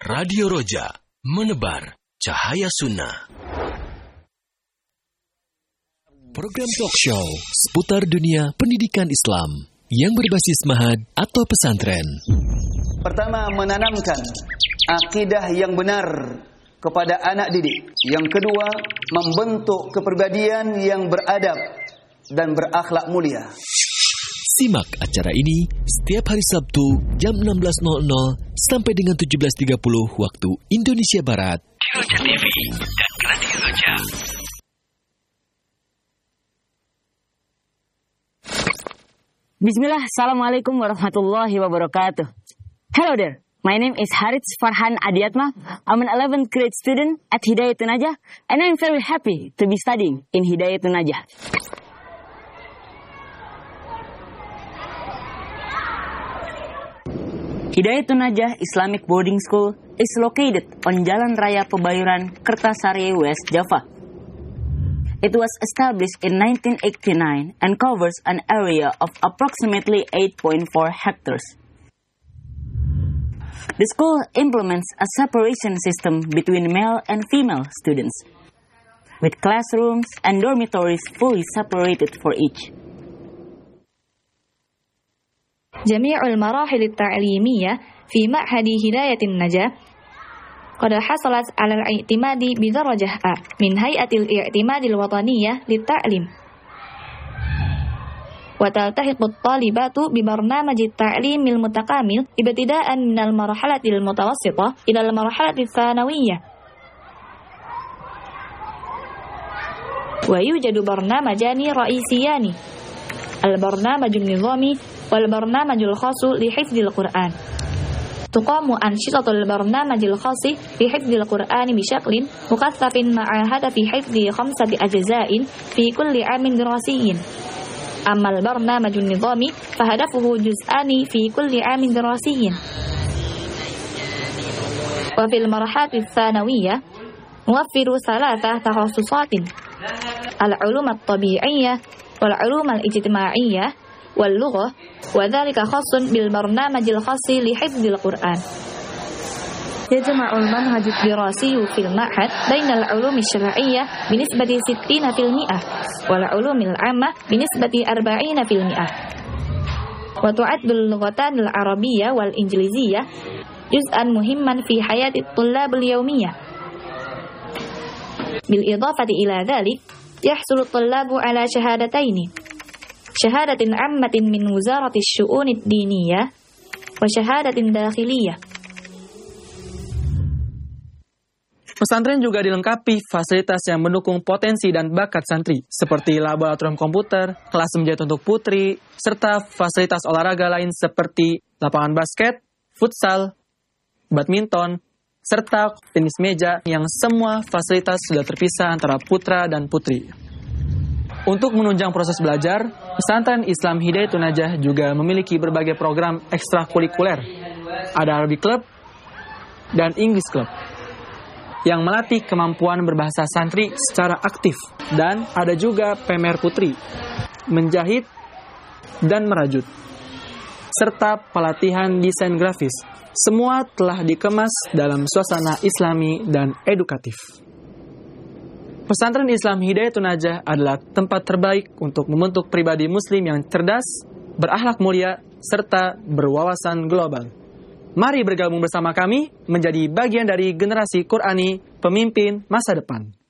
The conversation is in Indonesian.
Radio Roja, menebar cahaya sunnah. Program talk show seputar dunia pendidikan Islam yang berbasis ma'had atau pesantren. Pertama, menanamkan akidah yang benar kepada anak didik. Yang kedua, membentuk kepribadian yang beradab dan berakhlak mulia. Simak acara ini setiap hari Sabtu jam 16.00 sampai dengan 17.30 waktu Indonesia Barat. Di Roja TV dan Radio Roja. Bismillah, Assalamualaikum warahmatullahi wabarakatuh. Hello there, my name is Harits Farhan Adiatma. I'm an 11th grade student at Hidayatun Najah, and I'm very happy to be studying in Hidayatun Najah. Hidayatun Najah Islamic Boarding School is located on Jalan Raya Pebayuran, Kertasari, West Java. It was established in 1989 and covers an area of approximately 8.4 hectares. The school implements a separation system between male and female students, with classrooms and dormitories fully separated for each. جميع المراحل التعليمية في معهد هداية النجاة قد حصلت على الاعتماد بدرجة A من هيئة الاعتماد الوطنية للتعليم، وتلتحق الطالبات ببرنامج التعليم المتكامل ابتداء من المرحلة المتوسطة إلى المرحلة الثانوية. ويوجد برنامجان رئيسيان، البرنامج النظامي والبرنامج الخاص لحفظ القرآن. تقام أنشطة البرنامج الخاص لحفظ القرآن بشكل مكثف مع هدف حفظ 5 أجزاء في كل عام دراسي. أما البرنامج النظامي فهدفه جزءان في كل عام دراسي. وفي المرحلة الثانوية نوفر 3 تخصصات: العلوم الطبيعية والعلوم الاجتماعية واللغة، وذلك خاص بالبرنامج الخاص لحفظ القرآن. يجمع المنهج الدراسي في المعهد بين العلوم الشرعية بنسبة 60% والعلوم العامة بنسبة 40%. وتعد اللغتان العربية والإنجليزية جزءا مهما في حياة الطلاب اليومية. بالإضافة إلى ذلك يحصل الطلاب على شهادتين: شهادة عامة من وزارة الشؤون الدينية وشهادة داخلية. Pesantren juga dilengkapi fasilitas yang mendukung potensi dan bakat santri, seperti laboratorium komputer, kelas menjahit untuk putri, serta fasilitas olahraga lain seperti lapangan basket, futsal, badminton, serta tenis meja yang semua fasilitas sudah terpisah antara putra dan putri. Untuk menunjang proses belajar, Pesantren Islam Hidayatun Najah juga memiliki berbagai program ekstrakurikuler. Ada Arabic Club dan English Club yang melatih kemampuan berbahasa santri secara aktif. Dan ada juga PMR Putri, menjahit dan merajut, serta pelatihan desain grafis. Semua telah dikemas dalam suasana islami dan edukatif. Pesantren Islam Hidayatun Najah adalah tempat terbaik untuk membentuk pribadi muslim yang cerdas, berakhlak mulia, serta berwawasan global. Mari bergabung bersama kami menjadi bagian dari generasi Qur'ani pemimpin masa depan.